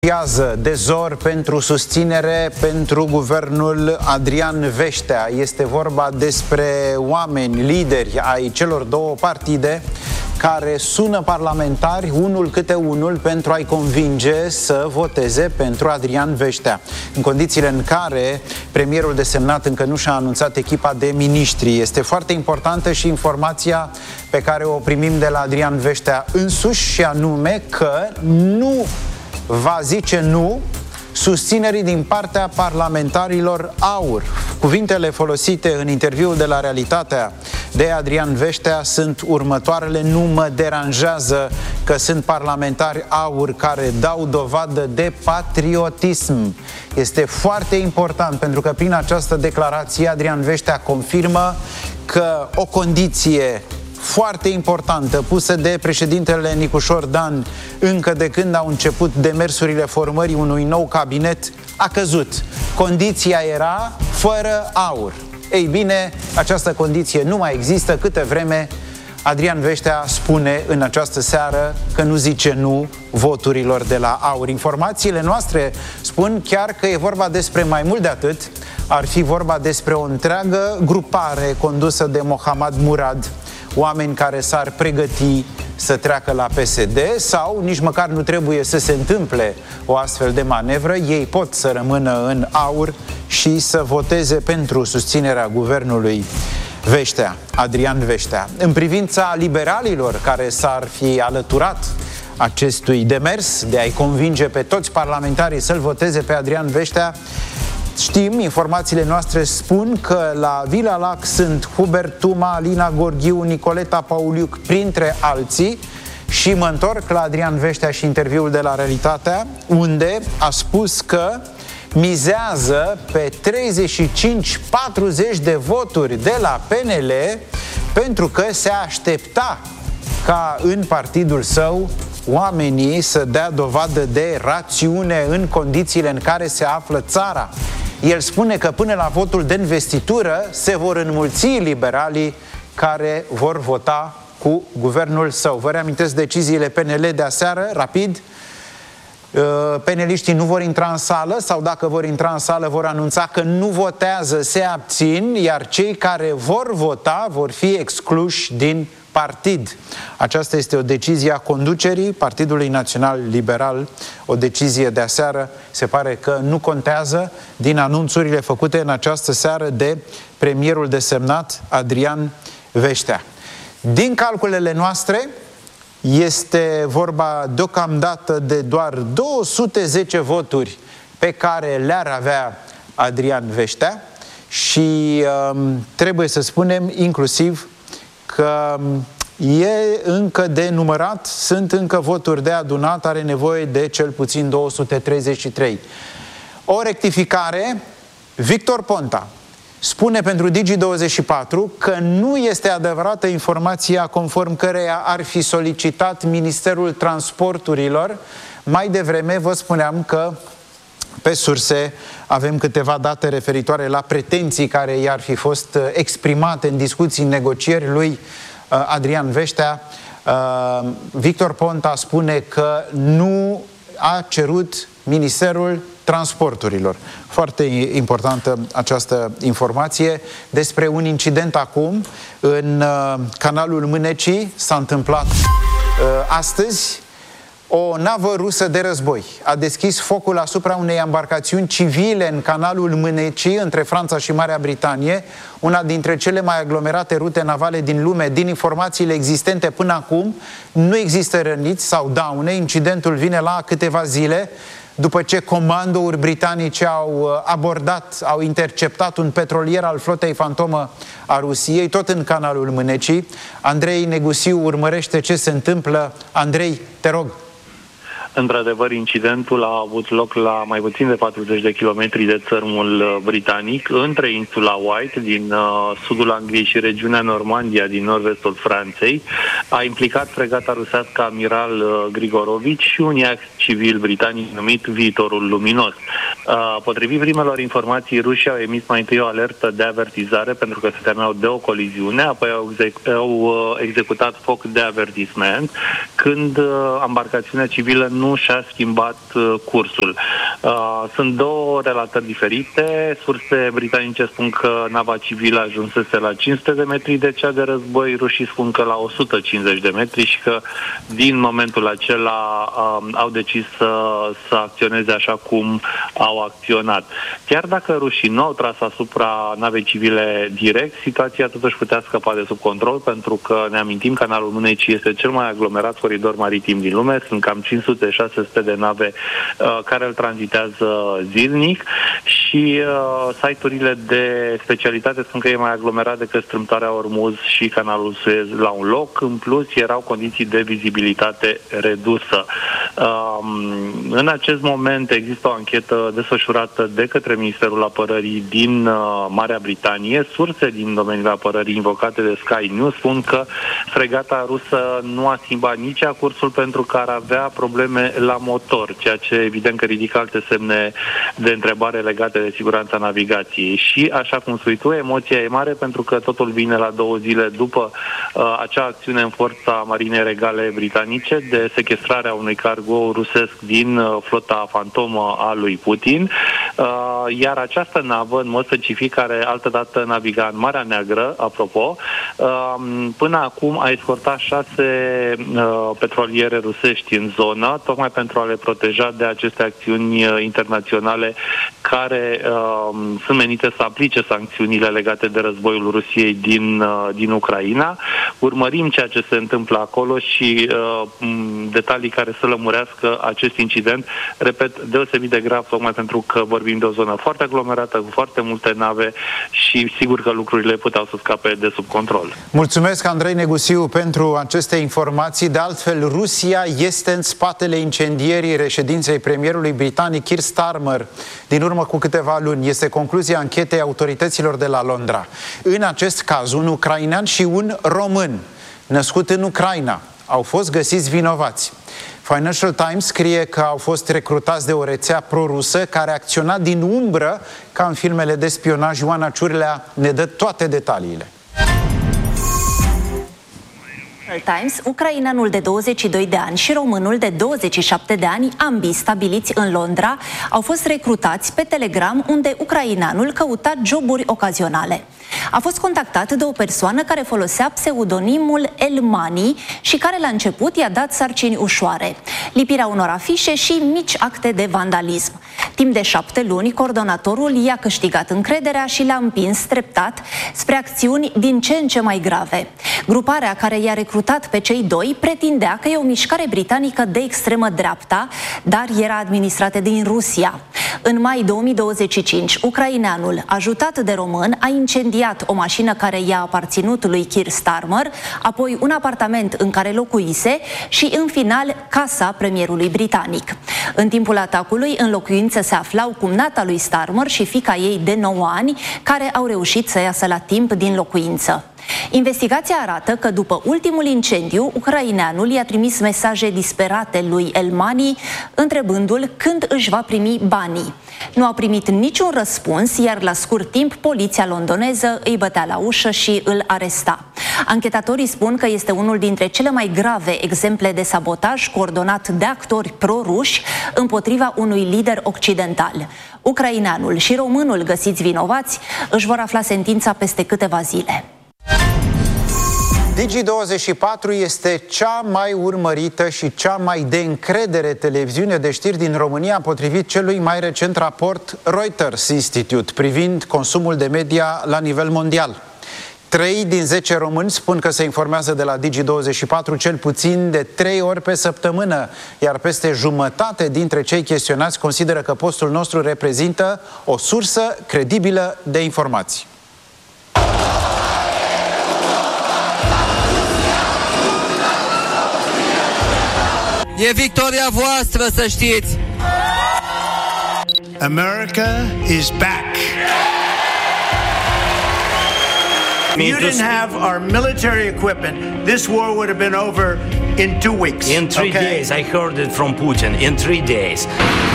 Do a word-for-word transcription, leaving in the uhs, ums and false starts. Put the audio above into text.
De zor pentru susținere pentru guvernul Adrian Veștea. Este vorba despre oameni, lideri ai celor două partide care sună parlamentari, unul câte unul, pentru a-i convinge să voteze pentru Adrian Veștea. În condițiile în care premierul desemnat încă nu și-a anunțat echipa de miniștri. Este foarte importantă și informația pe care o primim de la Adrian Veștea însuși, și anume că nu va zice nu susținerii din partea parlamentarilor AUR. Cuvintele folosite în interviul de la Realitatea de Adrian Veștea sunt următoarele: nu mă deranjează că sunt parlamentari AUR care dau dovadă de patriotism. Este foarte important, pentru că prin această declarație Adrian Veștea confirmă că o condiție foarte importantă pusă de președintele Nicușor Dan încă de când au început demersurile formării unui nou cabinet a căzut. Condiția era fără AUR. Ei bine, această condiție nu mai există câte vreme Adrian Veștea spune în această seară că nu zice nu voturilor de la AUR. Informațiile noastre spun chiar că e vorba despre mai mult de atât. Ar fi vorba despre o întreagă grupare condusă de Mohammad Murad, oameni care s-ar pregăti să treacă la P S D, sau nici măcar nu trebuie să se întâmple o astfel de manevră. Ei pot să rămână în AUR și să voteze pentru susținerea guvernului Veștea, Adrian Veștea. În privința liberalilor care s-ar fi alăturat acestui demers de a-i convinge pe toți parlamentarii să-l voteze pe Adrian Veștea, știm, informațiile noastre spun că la Vila Lac sunt Hubert Tuma, Alina Gorghiu, Nicoleta Pauliuc, printre alții. Și mă întorc la Adrian Veștea și interviul de la Realitatea, unde a spus că mizează pe treizeci și cinci patruzeci de voturi de la P N L, pentru că se aștepta ca în partidul său oamenii să dea dovadă de rațiune în condițiile în care se află țara. El spune că până la votul de investitură se vor înmulți liberalii care vor vota cu guvernul său. Vă reamintesc deciziile P N L de aseară, rapid. Peneliștii nu vor intra în sală, sau dacă vor intra în sală vor anunța că nu votează, se abțin, iar cei care vor vota vor fi excluși din partid. Aceasta este o decizie a conducerii Partidului Național Liberal, o decizie de aseară. Se pare că nu contează din anunțurile făcute în această seară de premierul desemnat Adrian Veștea. Din calculele noastre, este vorba deocamdată de doar două sute zece voturi pe care le-ar avea Adrian Veștea și um, trebuie să spunem inclusiv că e încă de numărat, sunt încă voturi de adunat, are nevoie de cel puțin două sute treizeci și trei. O rectificare: Victor Ponta spune pentru Digi douăzeci și patru că nu este adevărată informația conform căreia ar fi solicitat Ministerul Transporturilor. Mai devreme vă spuneam că pe surse avem câteva date referitoare la pretenții care i-ar fi fost exprimate în discuții, în negocieri lui Adrian Veștea. Victor Ponta spune că nu a cerut Ministerul Transporturilor. Foarte importantă această informație. Despre un incident acum în canalul Mânecii s-a întâmplat astăzi. O navă rusă de război a deschis focul asupra unei embarcațiuni civile în canalul Mânecii, între Franța și Marea Britanie, una dintre cele mai aglomerate rute navale din lume. Din informațiile existente până acum, nu există răniți sau daune. Incidentul vine la câteva zile după ce comandouri britanice au abordat, au interceptat un petrolier al flotei fantomă a Rusiei, tot în canalul Mânecii. Andrei Negusiu urmărește ce se întâmplă. Andrei, te rog. Într-adevăr, incidentul a avut loc la mai puțin de patruzeci de kilometri de țărmul britanic, între insula White din uh, sudul Angliei și regiunea Normandia din nord-vestul Franței. A implicat fregata rusească Amiral uh, Grigorovici și un iaht civil britanic numit Viitorul Luminos. Potrivit primelor informații, rușii au emis mai întâi o alertă de avertizare pentru că se temeau de o coliziune, apoi au, exec- au executat foc de avertisment când embarcațiunea civilă nu și-a schimbat cursul. Sunt două relatări diferite. Surse britanice spun că nava civilă ajunsese la cinci sute de metri de cea de război, rușii spun că la o sută cincizeci de metri și că din momentul acela um, au decis să, să acționeze așa cum au acționat. Chiar dacă rușii nu au tras asupra navei civile direct, situația totuși putea scăpa de sub control, pentru că ne amintim, canalul Mânecii este cel mai aglomerat coridor maritim din lume, sunt cam cinci sute șase sute de nave uh, care îl tranzitează zilnic și uh, site-urile de specialitate spun că e mai aglomerat decât strâmtoarea Ormuz și canalul Suez la un loc. În plus, erau condiții de vizibilitate redusă. Um, în acest moment există o anchetă desfășurată de către Ministerul Apărării din uh, Marea Britanie. Surse din domeniul apărării invocate de Sky News spun că fregata rusă nu a schimbat nici ea cursul pentru că ar avea probleme la motor, ceea ce evident că ridică alte semne de întrebare legate de siguranța navigației. Și, așa cum spui tu, emoția e mare pentru că totul vine la două zile după uh, acea acțiune în forța Marinei Regale britanice de sechestrarea unui cargo rusesc din uh, flota fantomă a lui Putin, uh, iar această navă, în mod specific, care altădată naviga în Marea Neagră, apropo, uh, până acum a escortat șase uh, petroliere rusești în zonă, tocmai pentru a le proteja de aceste acțiuni uh, internaționale care uh, sunt menite să aplice sancțiunile legate de războiul Rusiei din, uh, din Ucraina. Urmărim ceea ce se întâmplă acolo și uh, detalii care să lămurească acest incident, repet, deosebit de grav, tocmai pentru că vorbim de o zonă foarte aglomerată, cu foarte multe nave și sigur că lucrurile puteau să scape de sub control. Mulțumesc, Andrei Negusiu, pentru aceste informații. De altfel, Rusia este în spatele incendierii reședinței premierului britanic Keir Starmer din urmă cu câteva luni. Este concluzia anchetei autorităților de la Londra. În acest caz, un ucrainean și un român născut în Ucraina au fost găsiți vinovați. Financial Times scrie că au fost recrutați de o rețea pro-rusă care acționa din umbră ca în filmele de spionaj. Ioana Ciurlea ne dă toate detaliile. Times, ucraineanul de douăzeci și doi de ani și românul de douăzeci și șapte de ani, ambii stabiliți în Londra, au fost recrutați pe Telegram, unde ucraineanul căuta joburi ocazionale. A fost contactat de o persoană care folosea pseudonimul Elmani și care la început i-a dat sarcini ușoare, lipirea unor afișe și mici acte de vandalism. Timp de șapte luni, coordonatorul i-a câștigat încrederea și l-a împins treptat spre acțiuni din ce în ce mai grave. Gruparea care i-a recrutat pe cei doi pretindea că e o mișcare britanică de extremă dreapta, dar era administrată din Rusia. În mai două mii douăzeci și cinci, ucraineanul, ajutat de român, a incendiat o mașină care i-a aparținut lui Keir Starmer, apoi un apartament în care locuise și, în final, casa premierului britanic. În timpul atacului, în locuință se aflau cumnata lui Starmer și fiica ei de nouă ani, care au reușit să iasă la timp din locuință. Investigația arată că după ultimul incendiu, ucraineanul i-a trimis mesaje disperate lui Elmani, întrebându-l când își va primi banii. Nu a primit niciun răspuns, iar la scurt timp, poliția londoneză îi bătea la ușă și îl aresta. Anchetatorii spun că este unul dintre cele mai grave exemple de sabotaj coordonat de actori pro-ruși împotriva unui lider occidental. Ucraineanul și românul găsiți vinovați își vor afla sentința peste câteva zile. Digi douăzeci și patru este cea mai urmărită și cea mai de încredere televiziune de știri din România, potrivit celui mai recent raport Reuters Institute privind consumul de media la nivel mondial. Trei din zece români spun că se informează de la Digi douăzeci și patru cel puțin de trei ori pe săptămână, iar peste jumătate dintre cei chestionați consideră că postul nostru reprezintă o sursă credibilă de informații. E victoria voastră, să știți! America is back. If you didn't have our military equipment, this war would have been over in two weeks. In three okay? days, I heard it from Putin. In three days.